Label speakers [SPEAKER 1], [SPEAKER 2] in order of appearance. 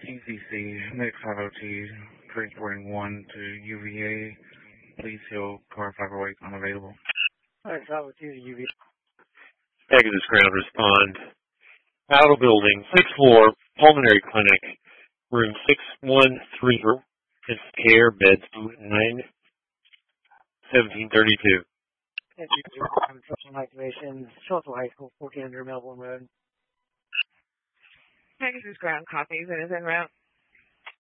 [SPEAKER 1] TCC, Nick 5OT, transporting 1 to UVA. Please show car 508 unavailable.
[SPEAKER 2] Alright, 502 to UVA.
[SPEAKER 3] Pegasus ground respond. Battle building, 6th floor, pulmonary clinic, room 613, care, beds 91732.
[SPEAKER 2] And instructional activation, Shelton High School, 1400 Melbourne Road.
[SPEAKER 4] Pegasus ground copies and is en route.